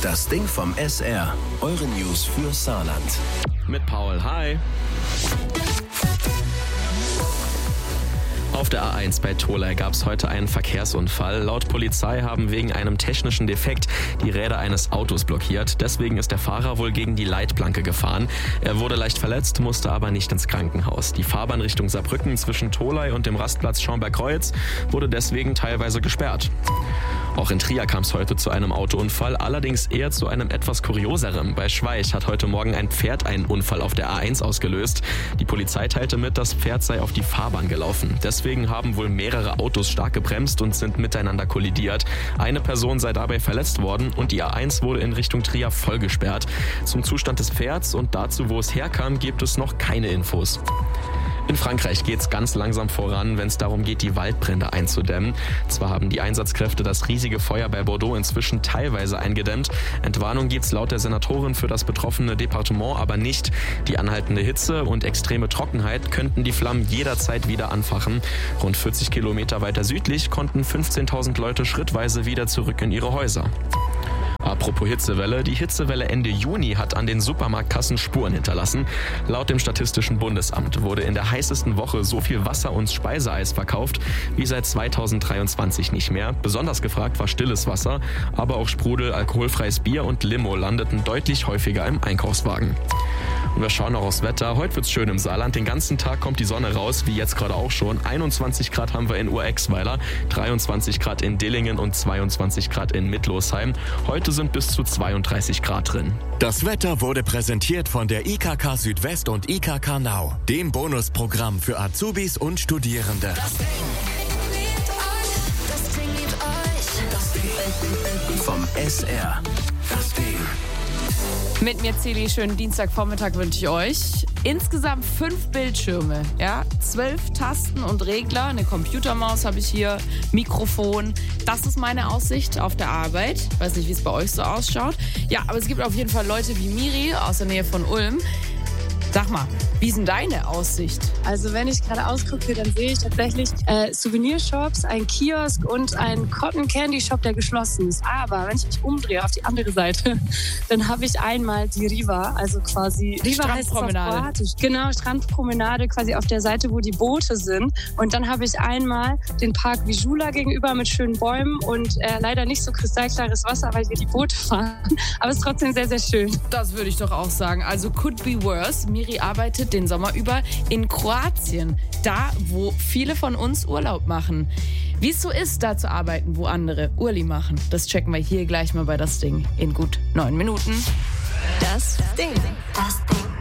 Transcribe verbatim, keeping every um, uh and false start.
Das Ding vom S R. Eure News für Saarland. Mit Paul, hi. Auf der A eins bei Tholey gab es heute einen Verkehrsunfall. Laut Polizei haben wegen einem technischen Defekt die Räder eines Autos blockiert. Deswegen ist der Fahrer wohl gegen die Leitplanke gefahren. Er wurde leicht verletzt, musste aber nicht ins Krankenhaus. Die Fahrbahn Richtung Saarbrücken zwischen Tholey und dem Rastplatz Schaumberg-Kreuz wurde deswegen teilweise gesperrt. Auch in Trier kam es heute zu einem Autounfall, allerdings eher zu einem etwas kurioseren. Bei Schweich hat heute Morgen ein Pferd einen Unfall auf der A eins ausgelöst. Die Polizei teilte mit, das Pferd sei auf die Fahrbahn gelaufen. Deswegen haben wohl mehrere Autos stark gebremst und sind miteinander kollidiert. Eine Person sei dabei verletzt worden und die A eins wurde in Richtung Trier voll gesperrt. Zum Zustand des Pferds und dazu, wo es herkam, gibt es noch keine Infos. In Frankreich geht's ganz langsam voran, wenn es darum geht, die Waldbrände einzudämmen. Zwar haben die Einsatzkräfte das riesige Feuer bei Bordeaux inzwischen teilweise eingedämmt. Entwarnung gibt's laut der Senatorin für das betroffene Departement aber nicht. Die anhaltende Hitze und extreme Trockenheit könnten die Flammen jederzeit wieder anfachen. Rund vierzig Kilometer weiter südlich konnten fünfzehntausend Leute schrittweise wieder zurück in ihre Häuser. Apropos Hitzewelle, die Hitzewelle Ende Juni hat an den Supermarktkassen Spuren hinterlassen. Laut dem Statistischen Bundesamt wurde in der heißesten Woche so viel Wasser und Speiseeis verkauft wie seit zweitausenddreiundzwanzig nicht mehr. Besonders gefragt war stilles Wasser, aber auch Sprudel, alkoholfreies Bier und Limo landeten deutlich häufiger im Einkaufswagen. Und wir schauen noch aufs Wetter. Heute wird's schön im Saarland. Den ganzen Tag kommt die Sonne raus, wie jetzt gerade auch schon. einundzwanzig Grad haben wir in Urexweiler, dreiundzwanzig Grad in Dillingen und zweiundzwanzig Grad in Mittlosheim. Heute sind bis zu zweiunddreißig Grad drin. Das Wetter wurde präsentiert von der I K K Südwest und I K K Now, dem Bonusprogramm für Azubis und Studierende. Das Ding liebt euch. Das Ding liebt euch. Das Ding vom S R. Das Ding. Mit mir, Celi, schönen Dienstagvormittag wünsche ich euch. Insgesamt fünf Bildschirme, ja, zwölf Tasten und Regler, eine Computermaus habe ich hier, Mikrofon. Das ist meine Aussicht auf der Arbeit. Ich weiß nicht, wie es bei euch so ausschaut. Ja, aber es gibt auf jeden Fall Leute wie Miri aus der Nähe von Ulm. Sag mal, wie ist denn deine Aussicht? Also wenn ich gerade ausgucke, dann sehe ich tatsächlich äh, Souvenirshops, ein Kiosk und ein Cotton Candy Shop, der geschlossen ist. Aber wenn ich mich umdrehe auf die andere Seite, dann habe ich einmal die Riva, also quasi Riva heißt es auf Kroatisch. Genau, Strandpromenade quasi auf der Seite, wo die Boote sind. Und dann habe ich einmal den Park Vijula gegenüber mit schönen Bäumen und äh, leider nicht so kristallklares Wasser, weil hier die Boote fahren. Aber es ist trotzdem sehr, sehr schön. Das würde ich doch auch sagen. Also could be worse. Miri arbeitet den Sommer über in Kroatien, da wo viele von uns Urlaub machen. Wie es so ist, da zu arbeiten, wo andere Urli machen, das checken wir hier gleich mal bei Das Ding in gut neun Minuten. Das Ding. Das Ding.